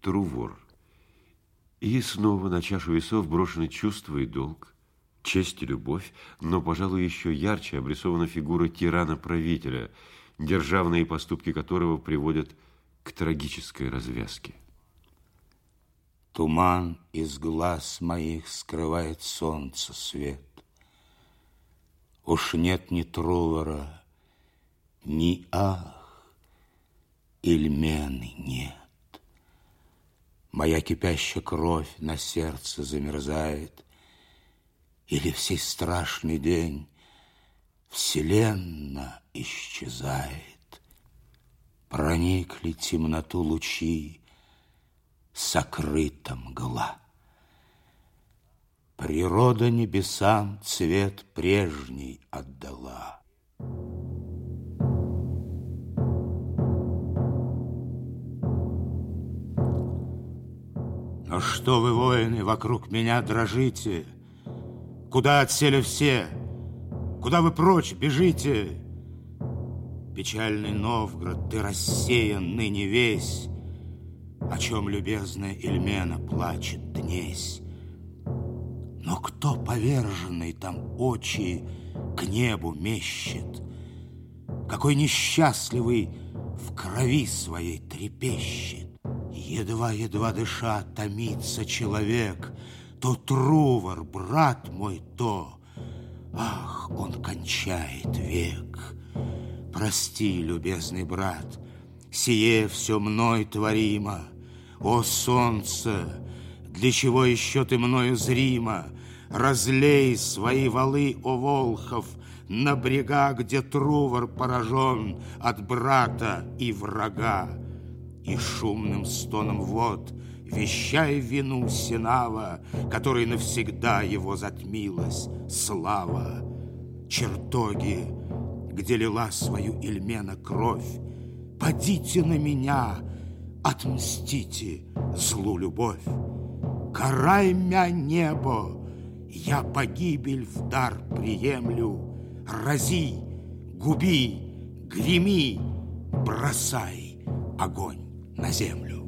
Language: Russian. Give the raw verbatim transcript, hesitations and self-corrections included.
Трувор. И снова на чашу весов брошены чувство и долг, честь и любовь, но, пожалуй, еще ярче обрисована фигура тирана-правителя, державные поступки которого приводят к трагической развязке. Туман из глаз моих скрывает солнце свет. Уж нет ни Трувора, ни ах, Ильмены нет. Моя кипящая кровь на сердце замерзает, или в сей страшный день вселенная исчезает. Проникли темноту лучи, сокрыта мгла. Природа небесам цвет прежний отдала. Но что вы, воины, вокруг меня дрожите? Куда отсели все? Куда вы прочь бежите? Печальный Новгород, ты рассеян ныне весь, о чем любезная Ильмена плачет днесь. Но кто поверженный там очи к небу мещет? Какой несчастливый в крови своей трепещет? Едва-едва дыша томится человек, то Трувор, брат мой, то. Ах, он кончает век. Прости, любезный брат, сие все мной творимо. О, солнце, для чего еще ты мною зрима? Разлей свои валы, о Волхов, на брега, где Трувор поражен от брата и врага. И шумным стоном вод вещай вину Синава, которой навсегда его затмилась слава. Чертоги, где лила свою Ильмена кровь, подите на меня, отмстите злу любовь. Карай мя, небо, я погибель в дар приемлю. Рази, губи, греми, бросай огонь на землю.